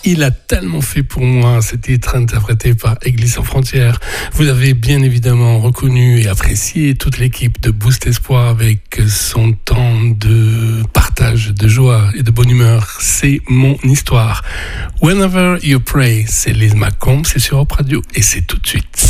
Il a tellement fait pour moi, ce titre interprété par Église sans frontières. Vous avez bien évidemment reconnu et apprécié toute l'équipe de Boost Espoir avec son temps de partage, de joie et de bonne humeur. C'est mon histoire. Whenever You Pray, c'est Liz McComb, c'est sur Europe Radio et c'est tout de suite.